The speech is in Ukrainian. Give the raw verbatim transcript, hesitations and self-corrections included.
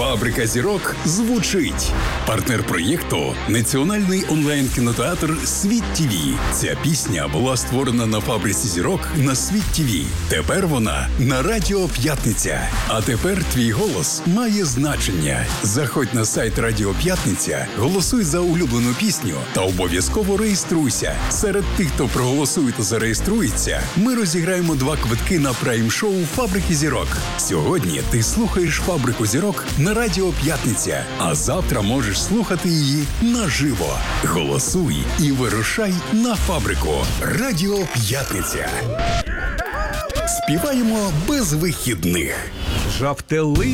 Фабрика зірок звучить. Партнер проєкту – національний онлайн-кінотеатр «Світ ТІВІ». Ця пісня була створена на Фабриці зірок на «Світ ТІВІ». Тепер вона на Радіо П'ятниця. А тепер твій голос має значення. Заходь на сайт Радіо П'ятниця, голосуй за улюблену пісню та обов'язково реєструйся. Серед тих, хто проголосує та зареєструється, ми розіграємо два квитки на прайм-шоу «Фабрики зірок». Сьогодні ти слухаєш «Фабрику зірок» на Радіо П'ятниця, а завтра можеш слухати її наживо. Голосуй і вирушай на фабрику. Радіо П'ятниця. Співаємо без вихідних. Жавтели